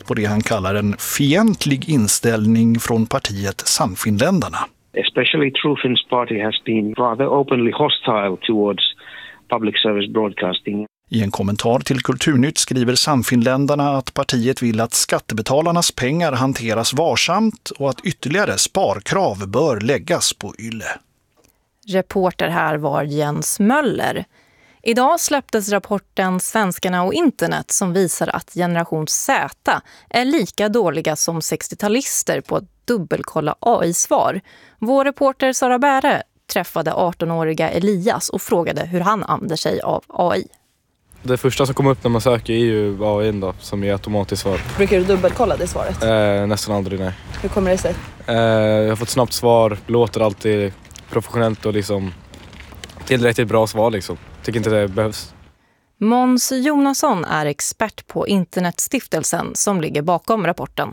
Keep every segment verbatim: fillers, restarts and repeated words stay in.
på det han kallar en fientlig inställning från partiet Sannfinländarna. Especially True Finns party has been rather openly hostile towards public service broadcasting. I en kommentar till Kulturnytt skriver Sannfinländarna att partiet vill att skattebetalarnas pengar hanteras varsamt och att ytterligare sparkrav bör läggas på Yle. Reporter här var Jens Möller. Idag släpptes rapporten Svenskarna och internet som visar att generation Z är lika dåliga som sextiotalister på att dubbelkolla A I-svar. Vår reporter Sara Bäre träffade arton-åriga Elias och frågade hur han använder sig av A I. Det första som kommer upp när man söker är ju A I då, som är automatiskt svar. Brukar du dubbelkolla det svaret? Eh, nästan aldrig, nej. Hur kommer det sig? Eh, jag har fått snabbt svar, låter alltid professionellt och liksom tillräckligt bra svar liksom. Tycker inte det behövs. Måns Jonasson är expert på Internetstiftelsen som ligger bakom rapporten.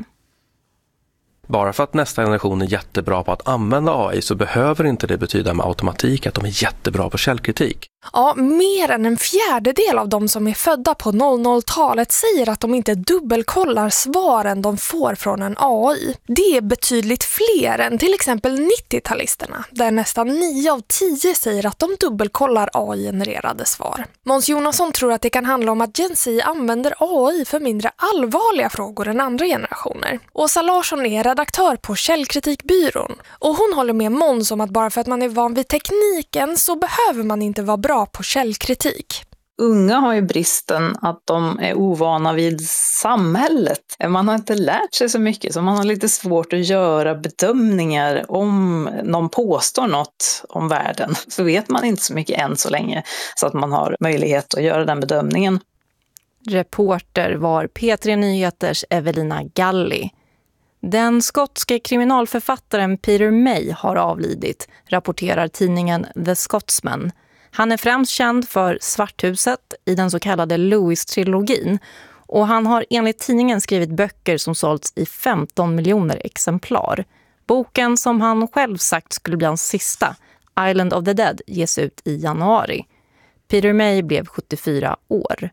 Bara för att nästa generation är jättebra på att använda A I så behöver inte det betyda med automatik att de är jättebra på källkritik. Ja, mer än en fjärdedel av de som är födda på noll noll-talet säger att de inte dubbelkollar svaren de får från en A I. Det är betydligt fler än till exempel nittio-talisterna, där nästan nio av tio säger att de dubbelkollar A I-genererade svar. Måns Jonasson tror att det kan handla om att Gen Z använder A I för mindre allvarliga frågor än andra generationer. Åsa Larsson är redaktör på Källkritikbyrån och hon håller med Måns om att bara för att man är van vid tekniken så behöver man inte vara bra på källkritik. Unga har ju bristen att de är ovana vid samhället. Man har inte lärt sig så mycket så man har lite svårt att göra bedömningar om någon påstår något om världen. Så vet man inte så mycket än så länge så att man har möjlighet att göra den bedömningen. Reporter var P tre Nyheters Evelina Galli. Den skotska kriminalförfattaren Peter May har avlidit, rapporterar tidningen The Scotsman. Han är främst känd för Svarthuset i den så kallade Lewis-trilogin och han har enligt tidningen skrivit böcker som sålts i femton miljoner exemplar. Boken som han själv sagt skulle bli hans sista, Island of the Dead, ges ut i januari. Peter May blev sjuttiofyra år.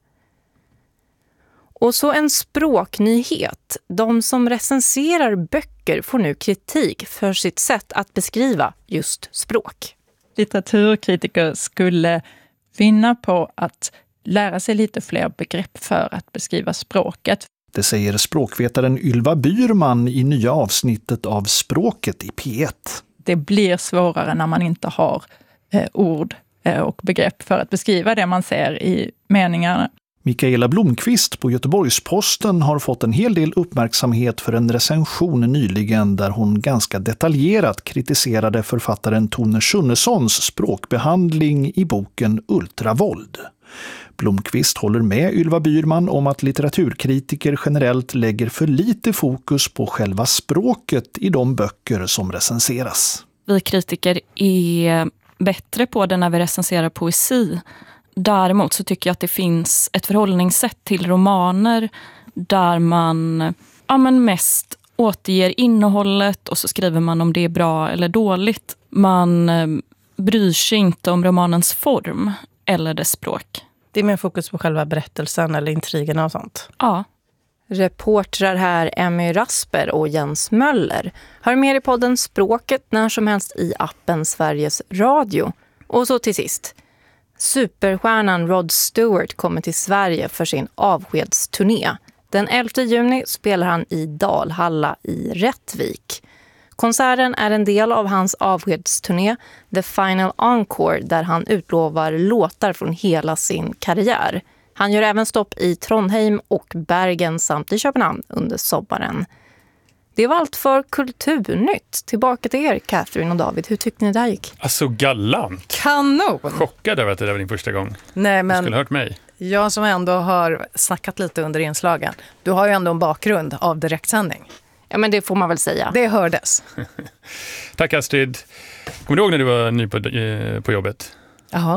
Och så en språknyhet. De som recenserar böcker får nu kritik för sitt sätt att beskriva just språk. Litteraturkritiker skulle vinna på att lära sig lite fler begrepp för att beskriva språket. Det säger språkvetaren Ylva Byrman i nya avsnittet av Språket i P ett. Det blir svårare när man inte har eh, ord eh, och begrepp för att beskriva det man ser i meningarna. Mikaela Blomqvist på Göteborgs-Posten har fått en hel del uppmärksamhet för en recension nyligen där hon ganska detaljerat kritiserade författaren Tone Schunnessons språkbehandling i boken Ultravåld. Blomqvist håller med Ylva Byrman om att litteraturkritiker generellt lägger för lite fokus på själva språket i de böcker som recenseras. Vi kritiker är bättre på det när vi recenserar poesi. Däremot så tycker jag att det finns ett förhållningssätt till romaner där man ja, men mest återger innehållet och så skriver man om det är bra eller dåligt. Man eh, bryr sig inte om romanens form eller dess språk. Det är mer fokus på själva berättelsen eller intrigerna och sånt. Ja. Reportrar här Emmy Rasper och Jens Möller. Hör mer i podden Språket när som helst i appen Sveriges Radio. Och så till sist. Superstjärnan Rod Stewart kommer till Sverige för sin avskedsturné. Den elfte juni spelar han i Dalhalla i Rättvik. Konserten är en del av hans avskedsturné The Final Encore där han utlovar låtar från hela sin karriär. Han gör även stopp i Trondheim och Bergen samt i Köpenhamn under sommaren. Det var allt för Kulturnytt. Tillbaka till er, Catherine och David. Hur tyckte ni det gick? Alltså galant. Kanon! Chockad över att det där var din första gång. Nej, men du skulle ha hört mig. Jag som ändå har snackat lite under inslagen. Du har ju ändå en bakgrund av direktsändning. Ja, men det får man väl säga. Det hördes. Tack Astrid. Kommer du ihåg när du var ny på, eh, på jobbet? Jaha.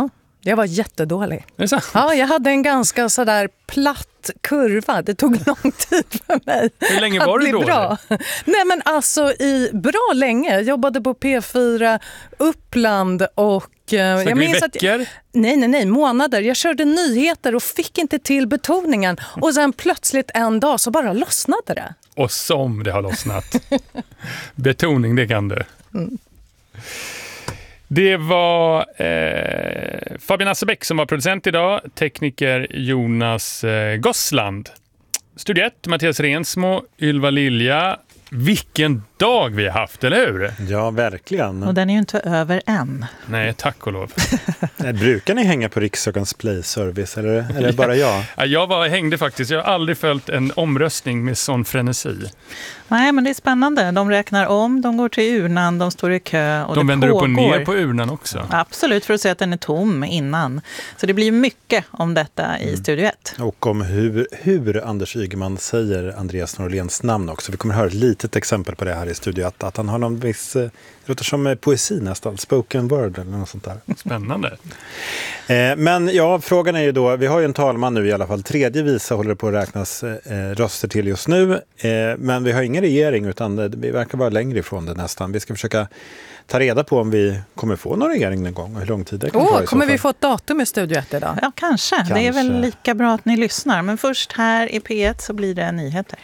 Jag var jättedålig. Är det så? Ja, jag hade en ganska sådär platt kurva. Det tog lång tid för mig. Hur länge var du då? Bra. Nej men alltså i bra länge. Jag jobbade på P fyra Uppland och Snackar jag vi minns att veckor? nej nej nej månader. Jag körde nyheter och fick inte till betoningen och sen plötsligt en dag så bara lossnade det. Och som det har lossnat. Betoning, det kan du. Mm. Det var eh, Fabian Assebäck som var producent idag. Tekniker Jonas eh, Gossland. Studio ett, Mattias Rensmo, Ylva Lilja. Vilken dag vi har haft, eller hur? Ja, verkligen. Och den är ju inte över än. Nej, tack och lov. Brukar ni hänga på Riksdagens Play-service, eller är det bara jag? Ja, jag var, hängde faktiskt. Jag har aldrig följt en omröstning med sån frenesi. Nej, men det är spännande. De räknar om, de går till urnan, de står i kö. Och de det vänder pågår. upp och ner på urnan också. Absolut, för att se att den är tom innan. Så det blir mycket om detta i mm. Studio ett. Och om hur, hur Anders Ygeman säger Andreas Norléns namn också. Vi kommer att höra ett litet exempel på det här i Studio ett. Att han har någon viss, det låter som poesi nästan, spoken word eller något sånt där. Spännande. Eh, men ja, frågan är ju då, vi har ju en talman nu i alla fall. Tredje visa håller på att räknas eh, röster till just nu. Eh, men vi har ingen regering utan det, vi verkar vara längre ifrån det nästan. Vi ska försöka ta reda på om vi kommer få någon regering någon gång och hur lång tid det kan oh, ta i kommer så fall. vi få ett datum i Studio ett idag? Ja, kanske. kanske. Det är väl lika bra att ni lyssnar. Men först här i P ett så blir det nyheter.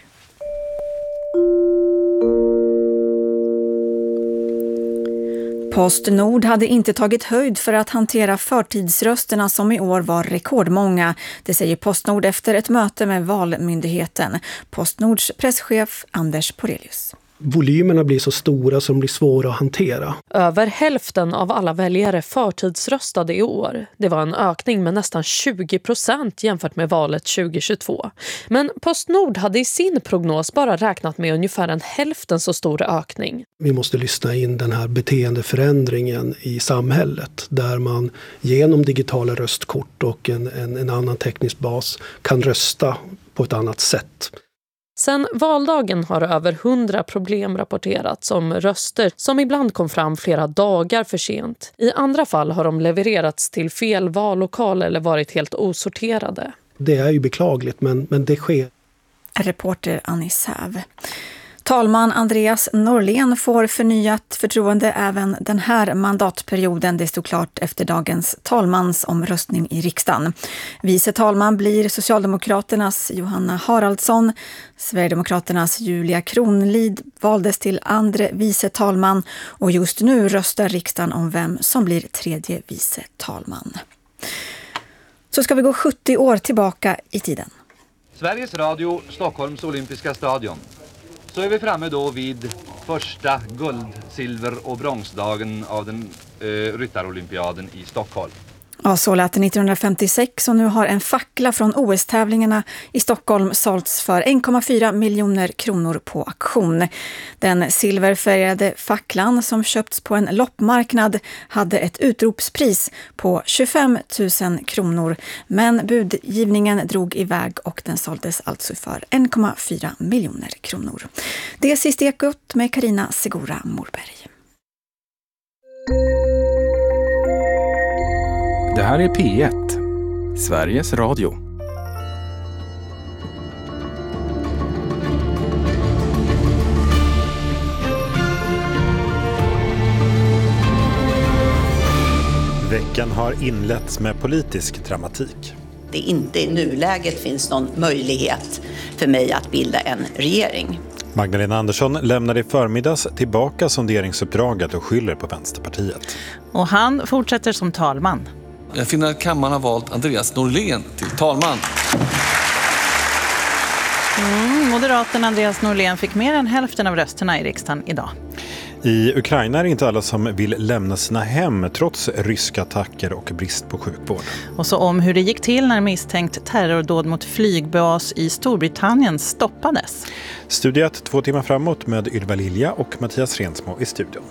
Postnord hade inte tagit höjd för att hantera förtidsrösterna som i år var rekordmånga. Det säger Postnord efter ett möte med Valmyndigheten. Postnords presschef Anders Porelius. Volymerna blir så stora som blir svåra att hantera. Över hälften av alla väljare förtidsröstade i år. Det var en ökning med nästan tjugo procent jämfört med valet tjugohundratjugotvå. Men Postnord hade i sin prognos bara räknat med ungefär en hälften så stor ökning. Vi måste lyssna in den här beteendeförändringen i samhället där man genom digitala röstkort och en, en, en annan teknisk bas kan rösta på ett annat sätt. Sen valdagen har över hundra problem rapporterats om röster som ibland kom fram flera dagar för sent. I andra fall har de levererats till fel vallokal eller varit helt osorterade. Det är ju beklagligt, men, men det sker. Reporter Annie Säv. Talman Andreas Norlén får förnyat förtroende även den här mandatperioden. Det stod klart efter dagens talmansomröstning i riksdagen. Vice talman blir Socialdemokraternas Johanna Haraldsson. Sverigedemokraternas Julia Kronlid valdes till andra vice talman. Och just nu röstar riksdagen om vem som blir tredje vice talman. Så ska vi gå sjuttio år tillbaka i tiden. Sveriges Radio, Stockholms olympiska stadion. Så är vi framme då vid första guld-, silver- och bronsdagen av den eh, ryttarolympiaden i Stockholm. Ja, så lät det nittonhundrafemtiosex och nu har en fackla från O S-tävlingarna i Stockholm sålts för en komma fyra miljoner kronor på auktion. Den silverfärgade facklan som köpts på en loppmarknad hade ett utropspris på tjugofem tusen kronor. Men budgivningen drog iväg och den såldes alltså för en komma fyra miljoner kronor. Det är sist Ekot med Carina Segura Morberg. Det här är P ett, Sveriges Radio. Veckan har inletts med politisk dramatik. Det inte i nuläget finns någon möjlighet för mig att bilda en regering. Magdalena Andersson lämnade i förmiddags tillbaka sonderingsuppdraget och skyller på Vänsterpartiet. Och han fortsätter som talman. Jag finner att kammaren har valt Andreas Norlén till talman. Mm, Moderaten Andreas Norlén fick mer än hälften av rösterna i riksdagen idag. I Ukraina är det inte alla som vill lämna sina hem trots ryska attacker och brist på sjukvård. Och så om hur det gick till när misstänkt terrordåd mot flygbas i Storbritannien stoppades. Studiet två timmar framåt med Ylva Lilja och Mattias Rensmo i studion.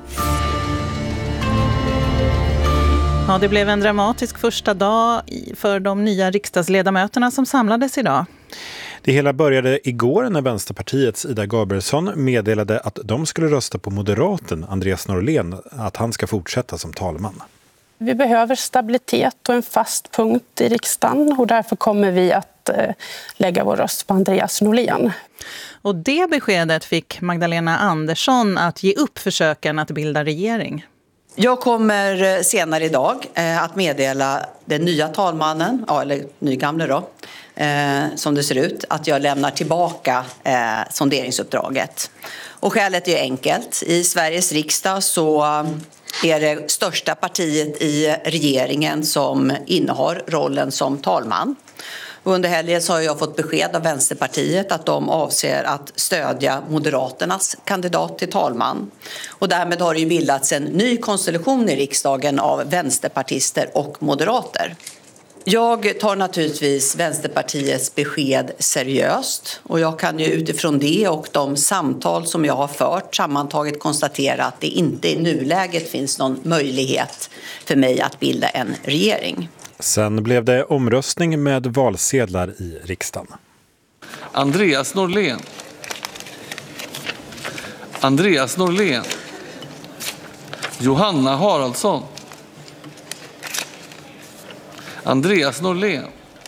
Ja, det blev en dramatisk första dag för de nya riksdagsledamöterna som samlades idag. Det hela började igår när Vänsterpartiets Ida Gabrielsson meddelade att de skulle rösta på moderaten Andreas Norlén, att han ska fortsätta som talman. Vi behöver stabilitet och en fast punkt i riksdagen och därför kommer vi att eh, lägga vår röst på Andreas Norlén. Och det beskedet fick Magdalena Andersson att ge upp försöken att bilda regering. Jag kommer senare idag eh, att meddela den nya talmannen, ja, eller nygamle då, eh, som det ser ut, att jag lämnar tillbaka eh, sonderingsuppdraget. Och skälet är enkelt. I Sveriges riksdag så är det största partiet i regeringen som innehar rollen som talman. Och under helgen så har jag fått besked av Vänsterpartiet att de avser att stödja Moderaternas kandidat till talman. Och därmed har det ju bildats en ny konstellation i riksdagen av vänsterpartister och moderater. Jag tar naturligtvis Vänsterpartiets besked seriöst och jag kan ju utifrån det och de samtal som jag har fört sammantaget konstatera att det inte i nuläget finns någon möjlighet för mig att bilda en regering. Sen blev det omröstning med valsedlar i riksdagen. Andreas Norlén. Andreas Norlén. Johanna Haraldsson. Andreas Norlén.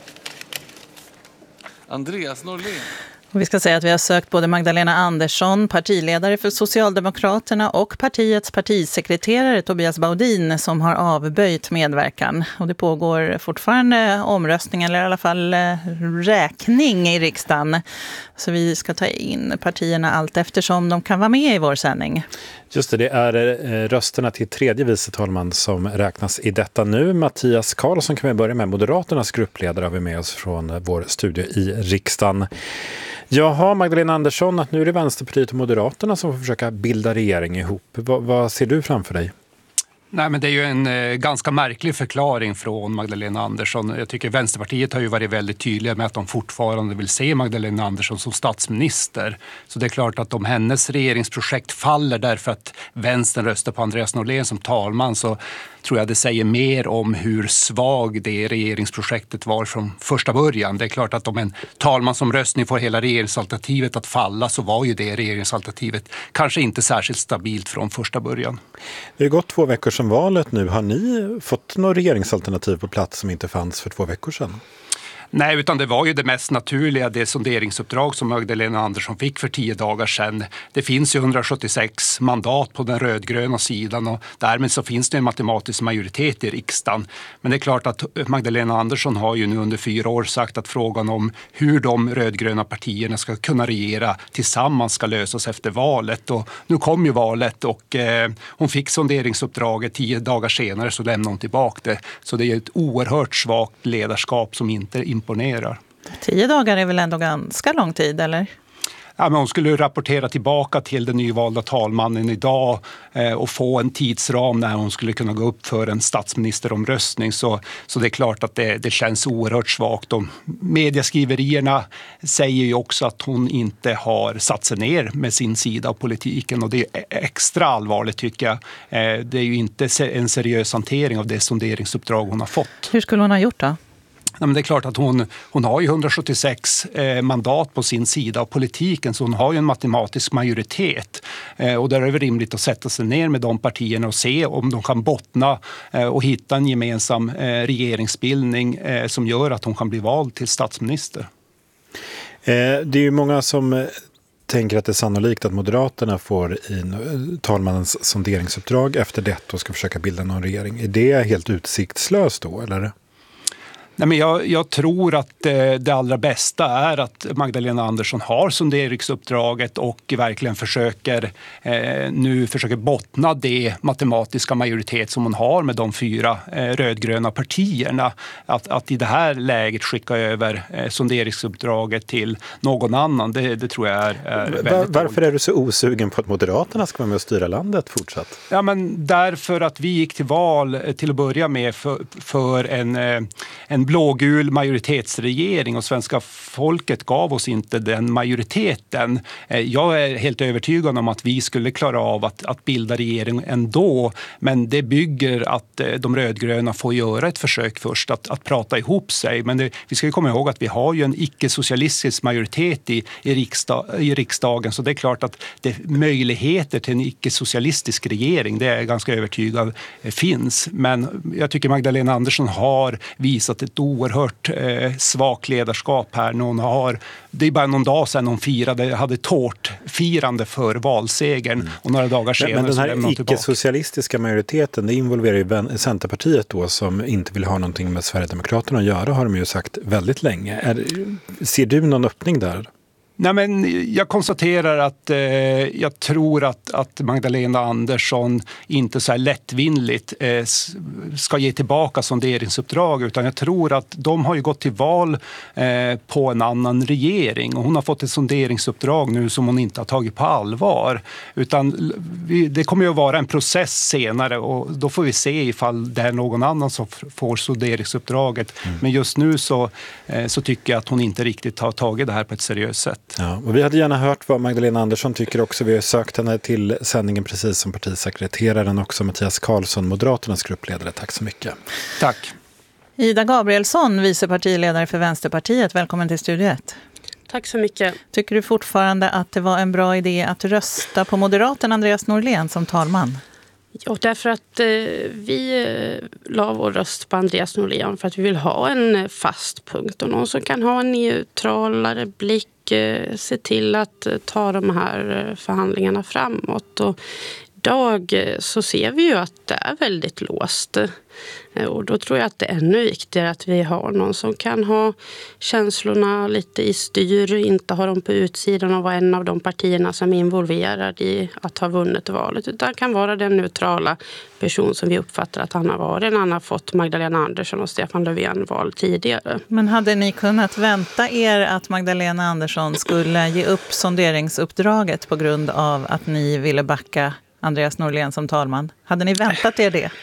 Andreas Norlén. Och vi ska säga att vi har sökt både Magdalena Andersson, partiledare för Socialdemokraterna, och partiets partisekreterare Tobias Baudin som har avböjt medverkan. Och det pågår fortfarande omröstning, eller i alla fall räkning i riksdagen. Så vi ska ta in partierna allt eftersom de kan vara med i vår sändning. Just det, det är rösterna till tredje vice talman som räknas i detta nu. Mattias Karlsson kan vi börja med. Moderaternas gruppledare har vi med oss från vår studio i riksdagen. Jaha, Magdalena Andersson, att nu är det Vänsterpartiet och Moderaterna som får försöka bilda regering ihop. Va, vad ser du framför dig? Nej, men det är ju en eh, ganska märklig förklaring från Magdalena Andersson. Jag tycker Vänsterpartiet har ju varit väldigt tydliga med att de fortfarande vill se Magdalena Andersson som statsminister. Så det är klart att om hennes regeringsprojekt faller därför att vänstern röstar på Andreas Norlén som talman, så tror jag det säger mer om hur svag det regeringsprojektet var från första början. Det är klart att om en talman som röstning får hela regeringsalternativet att falla, så var ju det regeringsalternativet kanske inte särskilt stabilt från första början. Det har gått två veckor sedan valet nu. Har ni fått något regeringsalternativ på plats som inte fanns för två veckor sedan? Nej, utan det var ju det mest naturliga, det sonderingsuppdrag som Magdalena Andersson fick för tio dagar sedan. Det finns ju hundrasjuttiosex mandat på den rödgröna sidan och därmed så finns det en matematisk majoritet i riksdagen. Men det är klart att Magdalena Andersson har ju nu under fyra år sagt att frågan om hur de rödgröna partierna ska kunna regera tillsammans ska lösas efter valet. Och nu kom ju valet och eh, hon fick sonderingsuppdraget, tio dagar senare så lämnade hon tillbaka det. Så det är ett oerhört svagt ledarskap som inte imponerar. Tio dagar är väl ändå ganska lång tid, eller? Ja, men hon skulle rapportera tillbaka till den nyvalda talmannen idag eh, och få en tidsram när hon skulle kunna gå upp för en statsministeromröstning. Så, så det är klart att det, det känns oerhört svagt. De mediaskriverierna säger ju också att hon inte har satt sig ner med sin sida av politiken, och det är extra allvarligt tycker jag. Eh, det är ju inte en seriös hantering av det sonderingsuppdrag hon har fått. Hur skulle hon ha gjort då? Ja, men det är klart att hon, hon har ju hundrasjuttiosex eh, mandat på sin sida av politiken, så hon har ju en matematisk majoritet. Eh, och där är det rimligt att sätta sig ner med de partierna och se om de kan bottna eh, och hitta en gemensam eh, regeringsbildning eh, som gör att hon kan bli vald till statsminister. Eh, det är ju många som tänker att det är sannolikt att Moderaterna får in talmannens sonderingsuppdrag efter det och ska försöka bilda någon regering. Är det helt utsiktslöst då, eller? Nej, men jag, jag tror att eh, det allra bästa är att Magdalena Andersson har sonderingsuppdraget och verkligen försöker eh, nu försöker bottna det matematiska majoritet som hon har med de fyra eh, rödgröna partierna. Att, att i det här läget skicka över eh, sonderingsuppdraget till någon annan, det, det tror jag är, är väldigt Var, Varför är du så osugen på att Moderaterna ska vara med och styra landet fortsatt? Ja, men därför att vi gick till val till att börja med för, för en, en blågul majoritetsregering och svenska folket gav oss inte den majoriteten. Jag är helt övertygad om att vi skulle klara av att, att bilda regering ändå, men det bygger att de rödgröna får göra ett försök först att, att prata ihop sig. Men det, vi ska ju komma ihåg att vi har ju en icke-socialistisk majoritet i, i, riksdag, i riksdagen, så det är klart att det möjligheter till en icke-socialistisk regering, det är jag ganska övertygad finns. Men jag tycker Magdalena Andersson har visat ett oerhört eh, svagt ledarskap här. När hon har, det är bara någon dag sedan hon firade, hade tårtfirande för valsegern mm. och några dagar senare men, men så den lämnade här hon tillbaka. icke-socialistiska majoriteten, det involverar ju Centerpartiet då, som inte vill ha någonting med Sverigedemokraterna att göra, har de ju sagt väldigt länge. Är, ser du någon öppning där? Nej, men jag konstaterar att eh, jag tror att, att Magdalena Andersson inte så här lättvindigt eh, ska ge tillbaka sonderingsuppdrag, utan jag tror att de har ju gått till val eh, på en annan regering och hon har fått ett sonderingsuppdrag nu som hon inte har tagit på allvar, utan vi, det kommer ju att vara en process senare och då får vi se ifall det är någon annan som får sonderingsuppdraget. Mm. Men just nu så, eh, så tycker jag att hon inte riktigt har tagit det här på ett seriöst sätt. Ja, och vi hade gärna hört vad Magdalena Andersson tycker också. Vi har sökt henne till sändningen precis som partisekreteraren också, Mattias Karlsson, Moderaternas gruppledare. Tack så mycket. Tack. Ida Gabrielsson, vice partiledare för Vänsterpartiet. Välkommen till Studio ett. Tack så mycket. Tycker du fortfarande att det var en bra idé att rösta på moderaten Andreas Norlén som talman? Ja, därför att eh, vi eh, la vår röst på Andreas Norlén för att vi vill ha en fast punkt och någon som kan ha en neutralare blick, eh, se till att eh, ta de här eh, förhandlingarna framåt. Och idag eh, så ser vi ju att det är väldigt låst. Eh, och då tror jag att det är ännu viktigare att vi har någon som kan ha känslorna lite i styr, inte ha dem på utsidan och vara en av de partierna som är involverade i att ha vunnit valet, utan kan vara den neutrala person som vi uppfattar att han har varit när han har fått Magdalena Andersson och Stefan Löfven val tidigare. Men hade ni kunnat vänta er att Magdalena Andersson skulle ge upp sonderingsuppdraget på grund av att ni ville backa Andreas Norlén som talman? Hade ni väntat er det?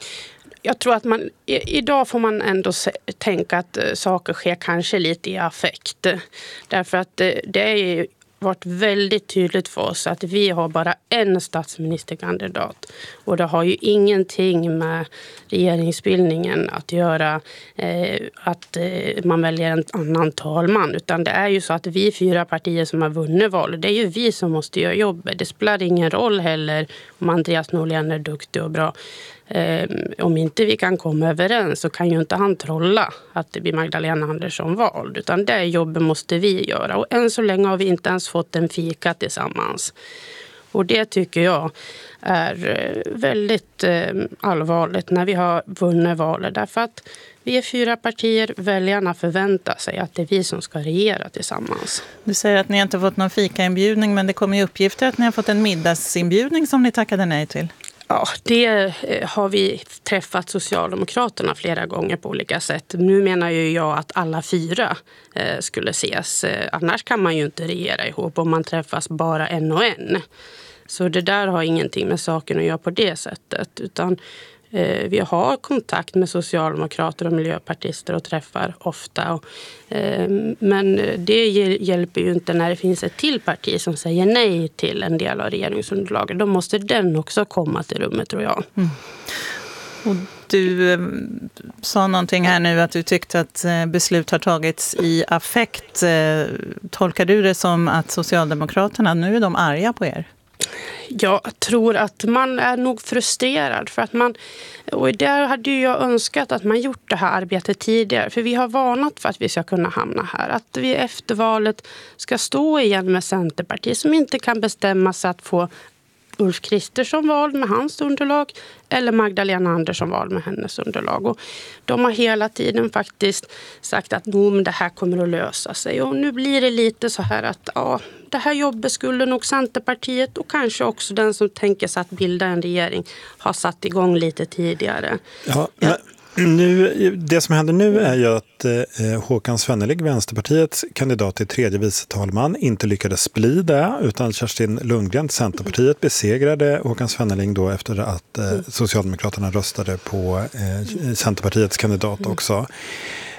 Jag tror att man, i, idag får man ändå se, tänka att uh, saker sker kanske lite i affekt. Därför att uh, det är ju varit väldigt tydligt för oss att vi har bara en statsministerkandidat. Och det har ju ingenting med regeringsbildningen att göra eh, att eh, man väljer en annan talman. Utan det är ju så att vi fyra partier som har vunnit val, det är ju vi som måste göra jobbet. Det spelar ingen roll heller om Andreas Norlén är duktig och bra. Eh, om inte vi kan komma överens så kan ju inte han trolla att det blir Magdalena Andersson vald, utan det jobbet måste vi göra, och än så länge har vi inte ens fått en fika tillsammans, och det tycker jag är väldigt eh, allvarligt när vi har vunnit valet, därför att vi är fyra partier, väljarna förväntar sig att det är vi som ska regera tillsammans. Du säger att ni inte fått någon fikainbjudning, men det kommer ju uppgifter att ni har fått en middagsinbjudning som ni tackade nej till. Ja, det har vi träffat Socialdemokraterna flera gånger på olika sätt. Nu menar ju jag att alla fyra skulle ses. Annars kan man ju inte regera ihop om man träffas bara en och en. Så det där har ingenting med saken att göra på det sättet. Utan eh, vi har kontakt med socialdemokrater och miljöpartister och träffar ofta. Och, eh, men det hjälper ju inte när det finns ett till parti som säger nej till en del av regeringsunderlaget. Då måste den också komma till rummet, tror jag. Mm. Och du eh, sa någonting här nu att du tyckte att eh, beslut har tagits i affekt. Eh, tolkar du det som att Socialdemokraterna, nu är de arga på er? Jag tror att man är nog frustrerad för att man, och där hade ju jag önskat att man gjort det här arbetet tidigare, för vi har varnat för att vi ska kunna hamna här, att vi efter valet ska stå igen med Centerpartiet som inte kan bestämma sig att få Ulf Kristersson vald med hans underlag eller Magdalena Andersson vald med hennes underlag. Och de har hela tiden faktiskt sagt att no, det här kommer att lösa sig. Och nu blir det lite så här att ja, det här jobbet skulle nog Centerpartiet och kanske också den som tänker sig att bilda en regering ha satt igång lite tidigare. Ja, ja. Nu, det som händer nu är ju att eh, Håkan Svenneling, Vänsterpartiets kandidat till tredje vice talman, inte lyckades bli det, utan Kerstin Lundgren, Centerpartiet, besegrade Håkan Svenneling då efter att eh, Socialdemokraterna röstade på eh, Centerpartiets kandidat också.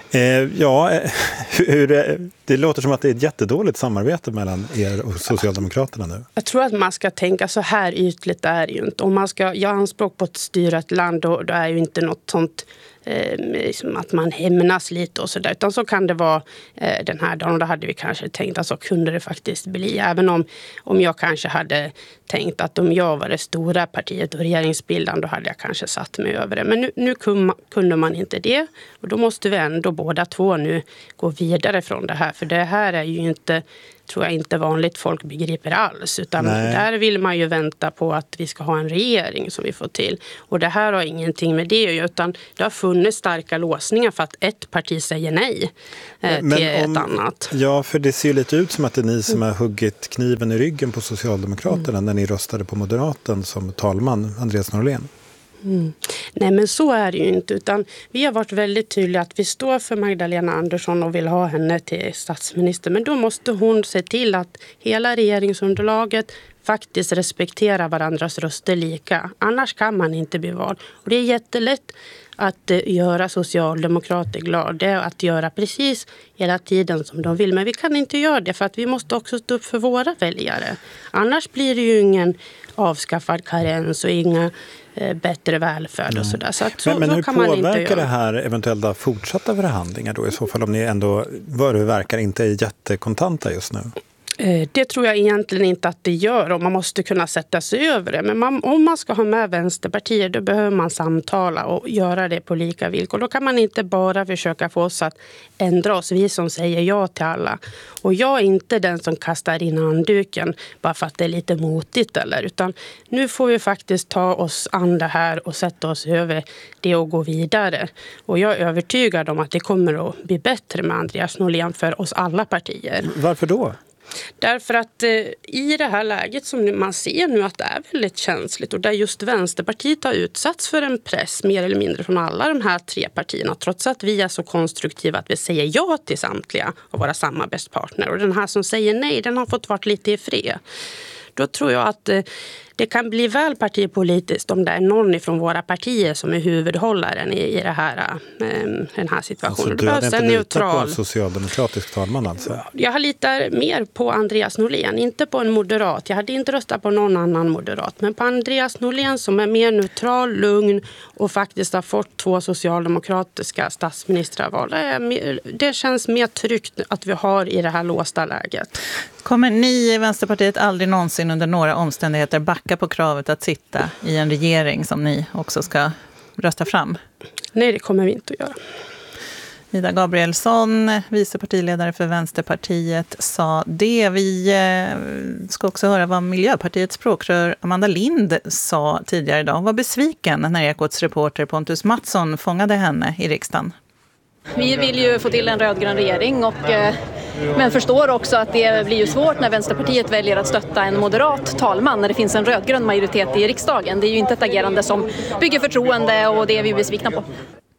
Eh, ja, hur, det låter som att det är ett jättedåligt samarbete mellan er och Socialdemokraterna nu. Jag tror att man ska tänka så här ytligt är det ju inte. Om man ska göra anspråk på att styra ett land, då, då är ju inte något sånt eh, liksom att man hämnas lite och sådär. Utan så kan det vara eh, den här dagen. Och då hade vi kanske tänkt att så kunde det faktiskt bli. Även om, om jag kanske hade tänkt att om jag var det stora partiet och regeringsbildaren, då hade jag kanske satt mig över det. Men nu, nu kunde man inte det. Och då måste vi ändå båda två nu gå vidare från det här. För det här är ju inte, tror jag inte vanligt folk begriper alls. Utan Nej. Där vill man ju vänta på att vi ska ha en regering som vi får till. Och det här har ingenting med det, utan det har funnits starka låsningar för att ett parti säger nej eh, Men till om, ett annat. Ja, för det ser ju lite ut som att det är ni som har huggit kniven i ryggen på Socialdemokraterna mm. när ni röstade på Moderaten som talman, Andreas Norlén. Mm. Nej, men så är det ju inte, utan vi har varit väldigt tydliga att vi står för Magdalena Andersson och vill ha henne till statsminister, men då måste hon se till att hela regeringsunderlaget faktiskt respekterar varandras röster lika. Annars kan man inte bli vald. Och det är jättelätt att uh, göra socialdemokrater glada, att göra precis hela tiden som de vill. Men vi kan inte göra det, för att vi måste också stå upp för våra väljare. Annars blir det ju ingen avskaffad karens och inga eh, bättre välfärd och sådär. Så att så, men men så hur kan man inte påverkar göra. det här eventuella fortsatta förhandlingar då i så fall, om ni ändå, vad det verkar, inte är jättekontanta just nu? Det tror jag egentligen inte att det gör, och man måste kunna sätta sig över det. Men man, om man ska ha med Vänsterpartiet, då behöver man samtala och göra det på lika villkor. Då kan man inte bara försöka få oss att ändra oss, vi som säger ja till alla. Och jag är inte den som kastar in handduken bara för att det är lite motigt eller. Utan nu får vi faktiskt ta oss an det här och sätta oss över det och gå vidare. Och jag är övertygad om att det kommer att bli bättre med Andreas Norlén för oss alla partier. Varför då? Därför att eh, i det här läget som man ser nu att det är väldigt känsligt, och där just Vänsterpartiet har utsatts för en press mer eller mindre från alla de här tre partierna, trots att vi är så konstruktiva att vi säger ja till samtliga av våra samarbetspartner, och den här som säger nej, den har fått vara lite i fred. Då tror jag att eh, det kan bli väl partipolitiskt om det är någon från våra partier som är huvudhållaren i, i det här, eh, den här situationen. Alltså, du hade inte litat på en socialdemokratisk talman alltså? Jag litar mer på Andreas Norlén, inte på en moderat. Jag hade inte röstat på någon annan moderat, men på Andreas Norlén som är mer neutral, lugn och faktiskt har fått två socialdemokratiska statsministerval. Det, det känns mer tryggt att vi har i det här låsta läget. Kommer ni i Vänsterpartiet aldrig någonsin under några omständigheter backa på kravet att sitta i en regering som ni också ska rösta fram? Nej, det kommer vi inte att göra. Ida Gabrielsson, vice partiledare för Vänsterpartiet, sa det. Vi ska också höra vad Miljöpartiets språkrör Amanda Lind sa tidigare idag. Hon var besviken när Ekots reporter Pontus Mattsson fångade henne i riksdagen. Vi vill ju få till en rödgrön regering, och, men förstår också att det blir ju svårt när Vänsterpartiet väljer att stötta en moderat talman när det finns en rödgrön majoritet i riksdagen. Det är ju inte ett agerande som bygger förtroende, och det är vi besvikna på.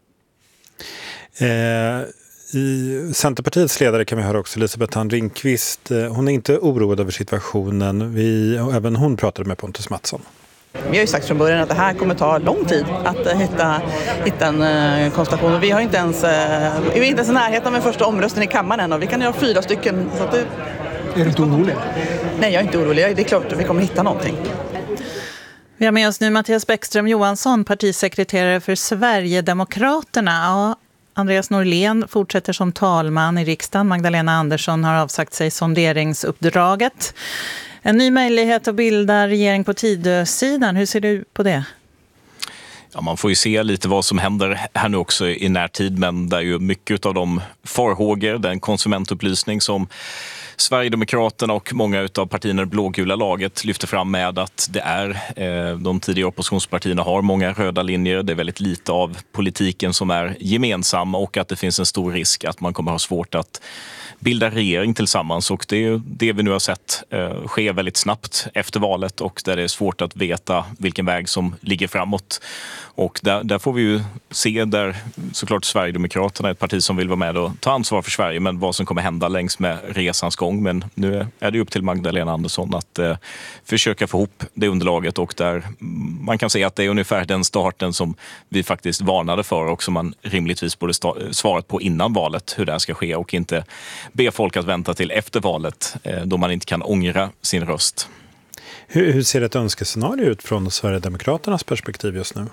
Eh, I Centerpartiets ledare kan vi höra också Elisabeth Thand Ringqvist. Hon är inte oroad över situationen. Vi, och även hon pratade med Pontus Mattsson. Vi har ju sagt från början att det här kommer ta lång tid att hitta, hitta en uh, konstellation. Vi har inte ens, uh, vi är inte ens i närheten med första omröstningen i kammaren, och vi kan göra fyra stycken. Så att det... Är du inte orolig? Nej, jag är inte orolig. Det är klart att vi kommer hitta någonting. Vi har med oss nu Mattias Bäckström Johansson, partisekreterare för Sverigedemokraterna. Ja, Andreas Norlén fortsätter som talman i riksdagen. Magdalena Andersson har avsagt sig sonderingsuppdraget. En ny möjlighet att bilda regering på Tidösidan. Hur ser du på det? Ja, man får ju se lite vad som händer här nu också i närtid, men det är ju mycket av de farhågor, den konsumentupplysning som Sverigedemokraterna och många av partierna i det blågula laget lyfter fram med att det är eh, de tidigare oppositionspartierna har många röda linjer. Det är väldigt lite av politiken som är gemensam, och att det finns en stor risk att man kommer ha svårt att bilda regering tillsammans, och det är det vi nu har sett eh, ske väldigt snabbt efter valet, och där det är svårt att veta vilken väg som ligger framåt. Och där, där får vi ju se, där såklart Sverigedemokraterna är ett parti som vill vara med och ta ansvar för Sverige, men vad som kommer hända längs med resans gång gång, men nu är det upp till Magdalena Andersson att eh, försöka få ihop det underlaget, och där man kan se att det är ungefär den starten som vi faktiskt varnade för och som man rimligtvis borde sta- svarat på innan valet hur det här ska ske, och inte be folk att vänta till efter valet eh, då man inte kan ångra sin röst. Hur, hur ser ett önskescenario ut från Sverigedemokraternas perspektiv just nu?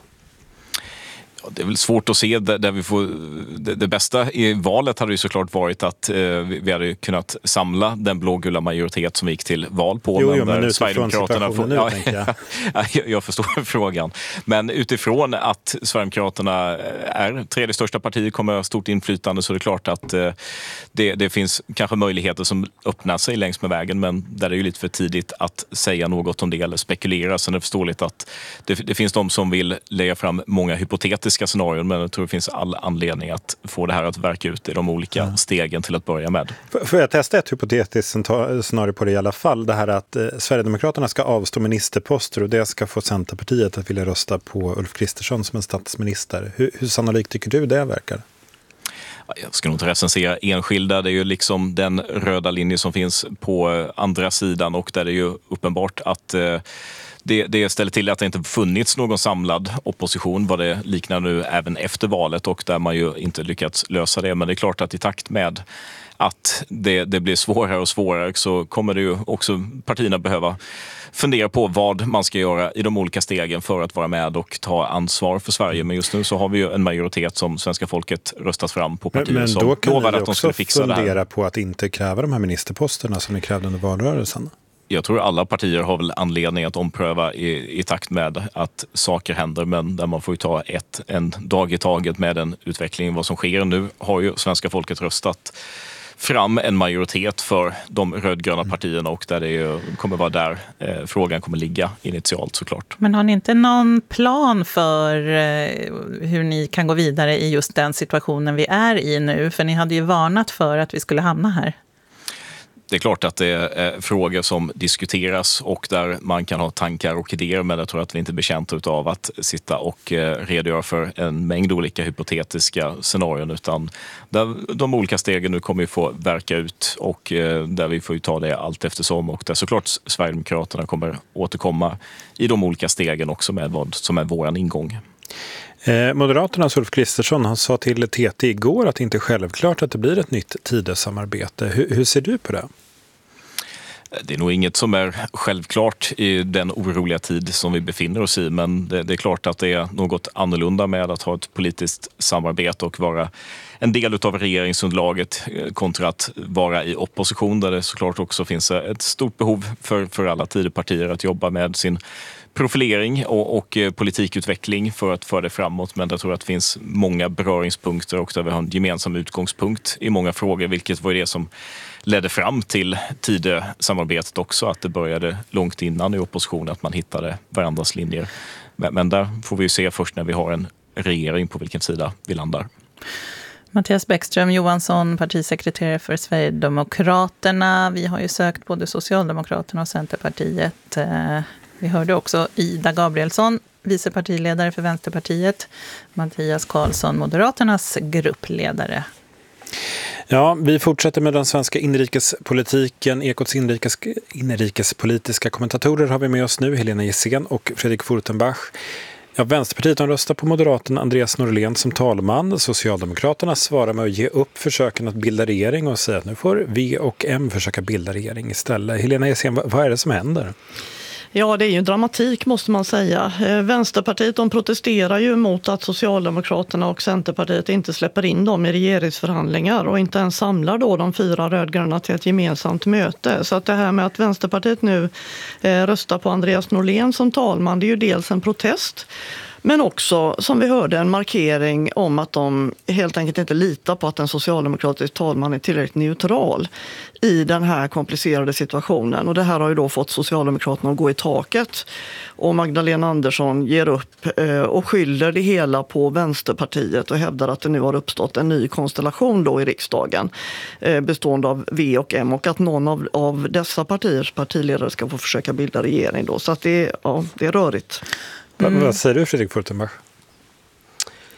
Det är väl svårt att se där vi får, det, det bästa i valet hade ju såklart varit att eh, vi hade kunnat samla den blågula majoritet som vi gick till val på. Jo, men jo, men där utifrån situationen får, nu, ja, tänker jag. jag. Jag förstår frågan. Men utifrån att Sverigedemokraterna är tredje största parti, kommer att ha stort inflytande, så är det klart att eh, det, det finns kanske möjligheter som öppnar sig längs med vägen, men där är det ju lite för tidigt att säga något om det eller spekulera. Så det är förståeligt att det, det finns de som vill lägga fram många hypotetiska scenarion, men jag tror det finns all anledning att få det här att verka ut i de olika ja. stegen till att börja med. Får jag testa ett hypotetiskt scenario på det i alla fall? Det här att eh, Sverigedemokraterna ska avstå ministerposter och det ska få Centerpartiet att vilja rösta på Ulf Kristersson som en statsminister. Hur, hur sannolikt tycker du det verkar? Jag ska nog inte recensera enskilda. Det är ju liksom den röda linje som finns på andra sidan, och där det är ju uppenbart att eh, Det, det ställer till att det inte funnits någon samlad opposition vad det liknar nu även efter valet, och där man ju inte lyckats lösa det. Men det är klart att i takt med att det, det blir svårare och svårare så kommer det ju också partierna behöva fundera på vad man ska göra i de olika stegen för att vara med och ta ansvar för Sverige. Men just nu så har vi ju en majoritet som svenska folket röstat fram på partier men, men som lovar att de skulle fixa det här. Men då kan vi också fundera på att inte kräva de här ministerposterna som ni krävde under valrörelsen. Jag tror alla partier har väl anledning att ompröva i, i takt med att saker händer, men där man får ju ta ett, en dag i taget med den utvecklingen. Vad som sker nu har ju svenska folket röstat fram en majoritet för de rödgröna partierna, och där det ju kommer vara där eh, frågan kommer ligga initialt såklart. Men har ni inte någon plan för eh, hur ni kan gå vidare i just den situationen vi är i nu? För ni hade ju varnat för att vi skulle hamna här. Det är klart att det är frågor som diskuteras och där man kan ha tankar och idéer, men jag tror att vi inte är betjänta av att sitta och redogöra för en mängd olika hypotetiska scenarion, utan där de olika stegen nu kommer ju få verka ut, och där vi får ju ta det allt eftersom, och där såklart Sverigedemokraterna kommer återkomma i de olika stegen också med vad som är våran ingång. Moderaternas Ulf Kristersson, han sa till T T igår att det inte är självklart att det blir ett nytt Tidösamarbete. Hur, hur ser du på det? Det är nog inget som är självklart i den oroliga tid som vi befinner oss i, men det, det är klart att det är något annorlunda med att ha ett politiskt samarbete och vara en del av regeringsunderlaget kontra att vara i opposition, där det såklart också finns ett stort behov för, för alla Tidöpartier att jobba med sin profilering och, och politikutveckling för att föra det framåt. Men jag tror att det finns många beröringspunkter och där vi har en gemensam utgångspunkt i många frågor, vilket var det som ledde fram till Tidösamarbetet också, att det började långt innan i opposition, att man hittade varandras linjer. Men, men där får vi ju se först när vi har en regering på vilken sida vi landar. Mattias Bäckström Johansson, partisekreterare för Sverigedemokraterna. Vi har ju sökt både Socialdemokraterna och Centerpartiet. Vi hörde också Ida Gabrielsson, vicepartiledare för Vänsterpartiet. Mattias Karlsson, Moderaternas gruppledare. Ja, vi fortsätter med den svenska inrikespolitiken. Ekots inrikes, inrikespolitiska kommentatorer har vi med oss nu, Helena Gissén och Fredrik Furtenbach. Ja, Vänsterpartiet har röstat på moderaten Andreas Norlén som talman. Socialdemokraterna svarar med att ge upp försöken att bilda regering och säga att nu får V och M försöka bilda regering istället. Helena Gissén, vad är det som händer? Ja, det är ju dramatik måste man säga. Vänsterpartiet de protesterar ju mot att Socialdemokraterna och Centerpartiet inte släpper in dem i regeringsförhandlingar och inte ens samlar då de fyra rödgröna till ett gemensamt möte. Så att det här med att Vänsterpartiet nu eh, röstar på Andreas Norlén som talman, det är ju dels en protest. Men också, som vi hörde, en markering om att de helt enkelt inte litar på att en socialdemokratisk talman är tillräckligt neutral i den här komplicerade situationen. Och det här har ju då fått Socialdemokraterna att gå i taket. Och Magdalena Andersson ger upp och skyller det hela på Vänsterpartiet och hävdar att det nu har uppstått en ny konstellation då i riksdagen bestående av V och M, och att någon av, av dessa partiers partiledare ska få försöka bilda regering då. Så att det, ja, det är rörigt. Mm. Vad säger du, Fredrik Furtenbach?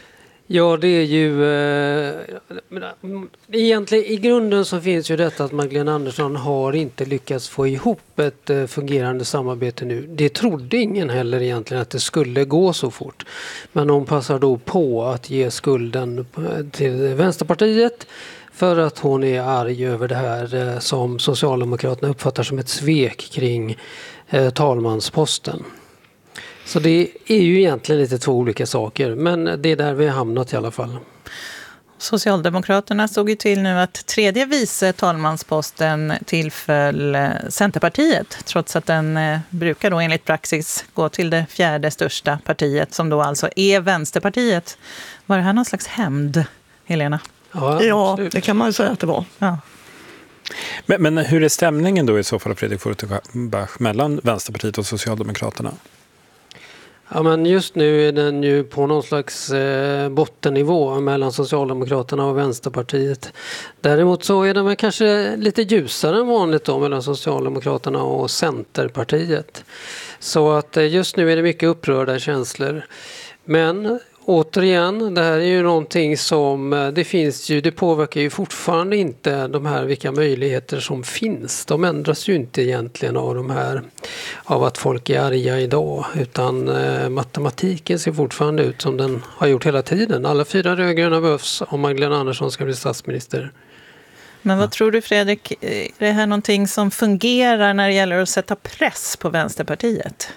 Ja, det är ju... Eh, egentligen i grunden så finns ju detta att Magdalena Andersson har inte lyckats få ihop ett eh, fungerande samarbete nu. Det trodde ingen heller egentligen att det skulle gå så fort. Men hon passar då på att ge skulden till Vänsterpartiet för att hon är arg över det här eh, som Socialdemokraterna uppfattar som ett svek kring eh, talmansposten. Så det är ju egentligen lite två olika saker, men det är där vi har hamnat i alla fall. Socialdemokraterna såg ju till nu att tredje vice talmansposten tillföll Centerpartiet, trots att den brukar då enligt praxis gå till det fjärde största partiet, som då alltså är Vänsterpartiet. Var det här någon slags hämnd, Helena? Ja, ja det kan man ju säga att det var. Ja. Men, men hur är stämningen då i så fall, Fredrik Furtenbach, mellan Vänsterpartiet och Socialdemokraterna? Ja, men just nu är den ju på någon slags eh, bottennivå mellan Socialdemokraterna och Vänsterpartiet. Däremot så är den kanske lite ljusare än vanligt då mellan Socialdemokraterna och Centerpartiet. Så att eh, just nu är det mycket upprörda känslor. Men återigen, det här är ju någonting som det finns ju, det påverkar ju fortfarande inte de här vilka möjligheter som finns. De ändras ju inte egentligen av de här, av att folk är arga idag, utan eh, matematiken ser fortfarande ut som den har gjort hela tiden. Alla fyra rödgröna behövs om Magdalena Andersson ska bli statsminister. Men vad tror du, Fredrik, är det här någonting som fungerar när det gäller att sätta press på Vänsterpartiet?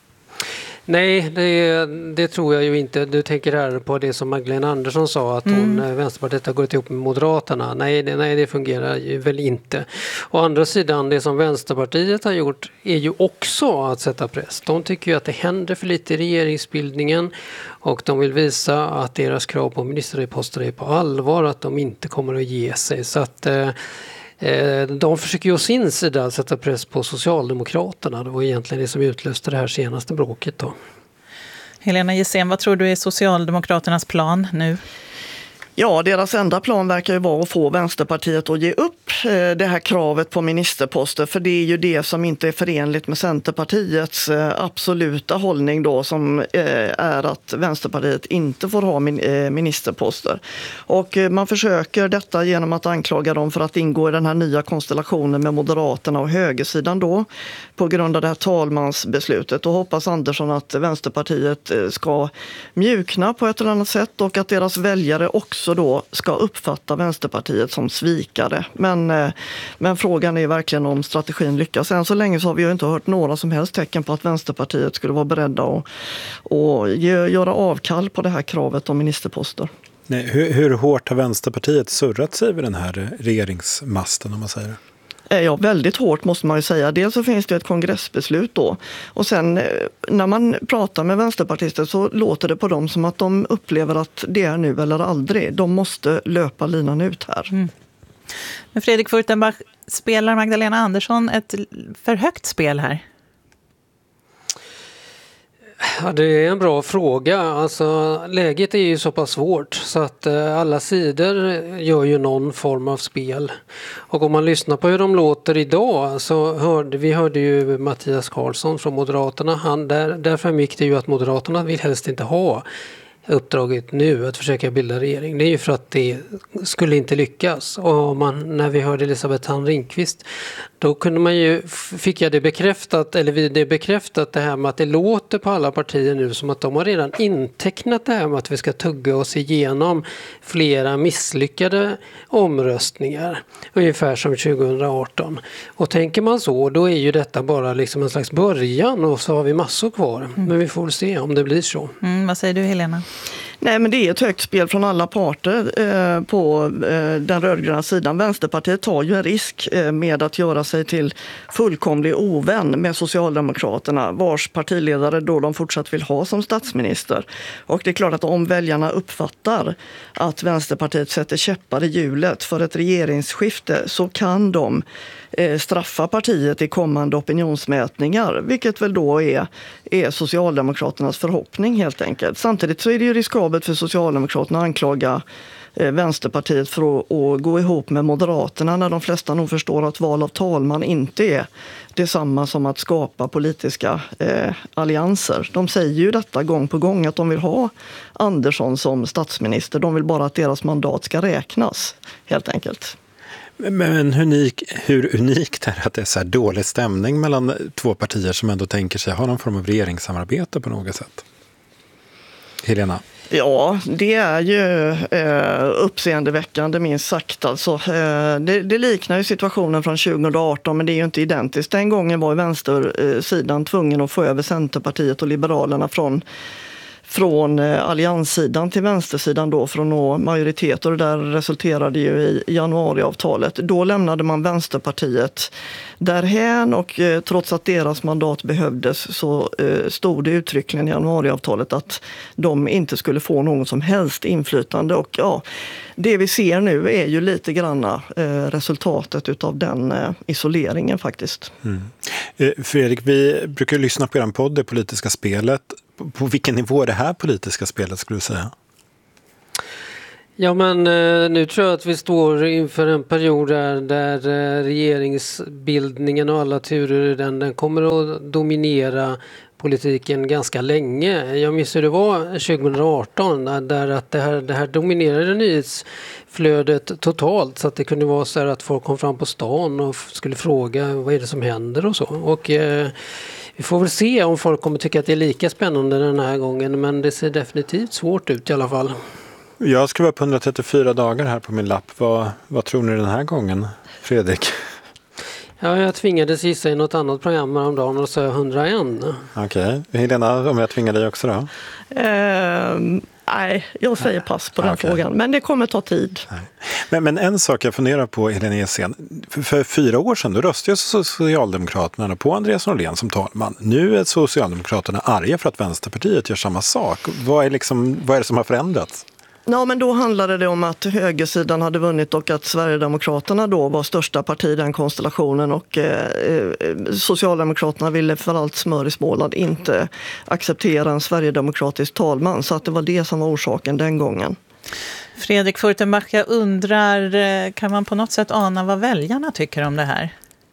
Nej, det, det tror jag ju inte. Du tänker här på det som Magdalena Andersson sa, att hon, mm. Vänsterpartiet har gått ihop med Moderaterna. Nej det, nej, det fungerar ju väl inte. Å andra sidan, det som Vänsterpartiet har gjort är ju också att sätta press. De tycker ju att det händer för lite i regeringsbildningen och de vill visa att deras krav på ministerposter är på allvar, att de inte kommer att ge sig. Så att... Eh, De försöker ju å sin sida sätta press på Socialdemokraterna. Det var egentligen det som utlöste det här senaste bråket då. Helena Gissén, vad tror du är Socialdemokraternas plan nu? Ja, deras enda plan verkar ju vara att få Vänsterpartiet att ge upp det här kravet på ministerposter, för det är ju det som inte är förenligt med Centerpartiets absoluta hållning då, som är att Vänsterpartiet inte får ha ministerposter. Och man försöker detta genom att anklaga dem för att ingå i den här nya konstellationen med Moderaterna och högersidan då, på grund av det här talmansbeslutet, och hoppas Andersson att Vänsterpartiet ska mjukna på ett eller annat sätt och att deras väljare också då ska uppfatta Vänsterpartiet som svikare. Men, men frågan är verkligen om strategin lyckas. Än så länge så har vi ju inte hört några som helst tecken på att Vänsterpartiet skulle vara beredda att, att göra avkall på det här kravet om ministerposter. Nej, hur, hur hårt har Vänsterpartiet surrat sig vid den här regeringsmasten, om man säger? Ja, väldigt hårt måste man ju säga. Dels så finns det ett kongressbeslut då. Och sen när man pratar med vänsterpartister så låter det på dem som att de upplever att det är nu eller aldrig. De måste löpa linan ut här. Mm. Men Fredrik Furtenbach, spelar Magdalena Andersson ett för högt spel här? Ja, det är en bra fråga. Alltså, läget är ju så pass svårt så att eh, alla sidor gör ju någon form av spel. Och om man lyssnar på hur de låter idag så hörde vi hörde ju Mattias Karlsson från Moderaterna. Han, där, där framgick det ju att Moderaterna vill helst inte ha uppdraget nu att försöka bilda regering. Det är ju för att det skulle inte lyckas. Och man, när vi hörde Elisabeth Thand Ringqvist, då kunde man ju, fick jag det bekräftat, eller vi det bekräftat det här med att det låter på alla partier nu som att de har redan intecknat det här med att vi ska tugga oss igenom flera misslyckade omröstningar, ungefär som tjugo arton. Och tänker man så, då är ju detta bara liksom en slags början och så har vi massor kvar. Mm. Men vi får väl se om det blir så. Mm, vad säger du, Helena? Nej, men det är ett högt spel från alla parter eh, på eh, den rödgröna sidan. Vänsterpartiet tar ju en risk eh, med att göra sig till fullkomlig ovän med Socialdemokraterna, vars partiledare då de fortsatt vill ha som statsminister. Och det är klart att om väljarna uppfattar att Vänsterpartiet sätter käppar i hjulet för ett regeringsskifte så kan de eh, straffa partiet i kommande opinionsmätningar, vilket väl då är, är Socialdemokraternas förhoppning helt enkelt. Samtidigt så är det ju riskabelt för Socialdemokraterna att anklaga eh, Vänsterpartiet för att, att gå ihop med Moderaterna när de flesta nog förstår att val av talman inte är detsamma som att skapa politiska eh, allianser. De säger ju detta gång på gång att de vill ha Andersson som statsminister. De vill bara att deras mandat ska räknas, helt enkelt. Men hur, unik, hur unikt är det att det är så här dålig stämning mellan två partier som ändå tänker sig ha någon form av regeringssamarbete på något sätt? Helena? Ja, det är ju eh, uppseendeväckande minst sagt. Alltså, eh, det, det liknar ju situationen från tjugo arton, men det är ju inte identiskt. Den gången var ju vänstersidan tvungen att få över Centerpartiet och Liberalerna från från allianssidan till vänstersidan då för att nå majoritet, och det där resulterade ju i januariavtalet. Då lämnade man Vänsterpartiet därhän, och eh, trots att deras mandat behövdes så eh, stod det uttryckligen i januariavtalet att de inte skulle få någon som helst inflytande, och ja, det vi ser nu är ju lite granna eh, resultatet utav den eh, isoleringen faktiskt. Mm. Eh, Fredrik, vi brukar lyssna på er podd, Det politiska spelet. På vilken nivå är det här politiska spelet, skulle du säga? Ja, men nu tror jag att vi står inför en period där, där regeringsbildningen och alla turer i den, den kommer att dominera politiken ganska länge. Jag minns hur det var tjugo arton där att det här, det här dominerade nyhetsflödet totalt, så att det kunde vara så här att folk kom fram på stan och skulle fråga vad är det som händer och så. Och eh, vi får väl se om folk kommer tycka att det är lika spännande den här gången, men det ser definitivt svårt ut i alla fall. Jag skrev upp hundratrettiofyra dagar här på min lapp. Vad, vad tror ni den här gången, Fredrik? Ja, jag tvingades gissa i något annat program häromdagen och sa hundraen. Okej. Okay. Helena, om jag tvingar dig också då? Uh, nej, jag säger pass på den okay. frågan. Men det kommer ta tid. Men, men en sak jag funderar på, Helena Essien. För, för fyra år sedan då röstade Socialdemokraterna på Andreas Norlén som talman. Nu är Socialdemokraterna arga för att Vänsterpartiet gör samma sak. Vad är, liksom, vad är det som har förändrats? Ja, men då handlade det om att högersidan hade vunnit och att Sverigedemokraterna då var största parti i den konstellationen, och eh, Socialdemokraterna ville för allt smör i Småland inte acceptera en sverigedemokratisk talman, så att det var det som var orsaken den gången. Fredrik Furtenbach, jag undrar, kan man på något sätt ana vad väljarna tycker om det här?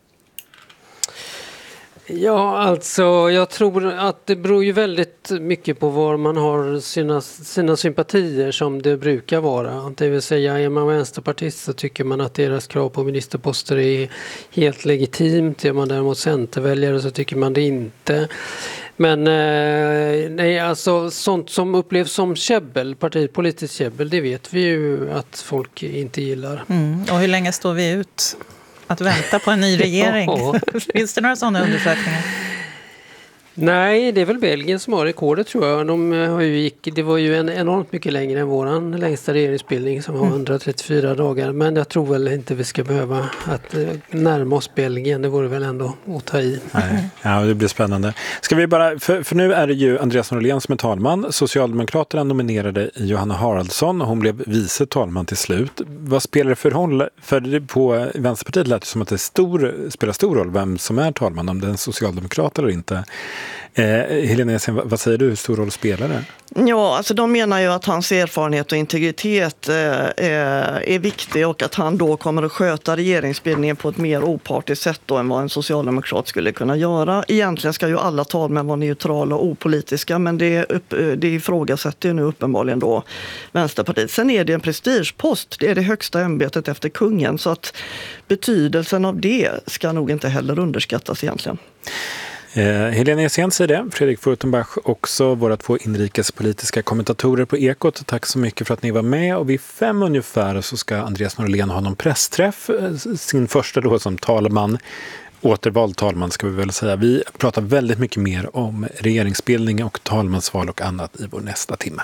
Ja, alltså jag tror att det beror ju väldigt mycket på var man har sina, sina sympatier, som det brukar vara. Det vill säga, är man vänsterpartist så tycker man att deras krav på ministerposter är helt legitimt. Är man däremot centerväljare så tycker man det inte. Men eh, nej, alltså sånt som upplevs som käbbel, partipolitiskt käbbel, det vet vi ju att folk inte gillar. Mm. Och hur länge står vi ut att vänta på en ny regering? Ja. Finns det några sådana undersökningar? Nej, det är väl Belgien som har rekordet, tror jag. De har ju gick, det var ju en enormt mycket längre än våran längsta regeringsbildning som var hundratrettiofyra dagar. Men jag tror väl inte vi ska behöva att närma oss Belgien. Det vore väl ändå att ta i. Nej. Ja, det blir spännande. Ska vi bara, för, för nu är det ju Andreas Norlén som är talman. Socialdemokraterna nominerade Johanna Haraldsson och hon blev vice talman till slut. Vad spelar det för roll? För på Vänsterpartiet lät det som att det stor, spelar stor roll vem som är talman, om det är en socialdemokrat eller inte. Eh, Helena, vad säger du? Hur stor roll spelar det? Ja, alltså de menar ju att hans erfarenhet och integritet eh, är viktig, och att han då kommer att sköta regeringsbildningen på ett mer opartiskt sätt då än vad en socialdemokrat skulle kunna göra. Egentligen ska ju alla talmän vara neutrala och opolitiska, men det, upp, det ifrågasätter ju nu uppenbarligen då Vänsterpartiet. Sen är det en prestigepost, det är det högsta ämbetet efter kungen, så att betydelsen av det ska nog inte heller underskattas egentligen. Eh, Helena Essien säger det, Fredrik Furtenbach också, våra två inrikespolitiska kommentatorer på Ekot. Tack så mycket för att ni var med, och vid fem ungefär så ska Andreas Norlén ha någon pressträff, sin första då som talman, återvald talman ska vi väl säga. Vi pratar väldigt mycket mer om regeringsbildning och talmansval och annat i vår nästa timme.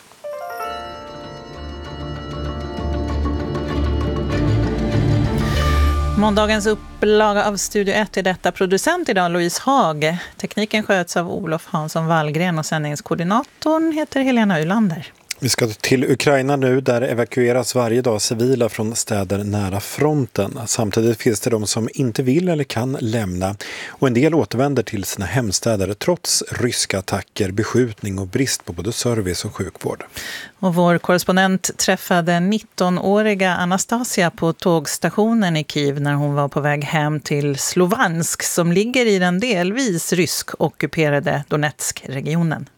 Måndagens upplaga av Studio ett är detta. Producent idag Louise Haag. Tekniken sköts av Olof Hansson Wallgren och sändningskoordinatorn heter Helena Ylander. Vi ska till Ukraina nu, där evakueras varje dag civila från städer nära fronten. Samtidigt finns det de som inte vill eller kan lämna, och en del återvänder till sina hemstäder trots ryska attacker, beskjutning och brist på både service och sjukvård. Och vår korrespondent träffade nittonåriga Anastasia på tågstationen i Kiev när hon var på väg hem till Slovansk, som ligger i den delvis rysk-ockuperade Donetsk-regionen.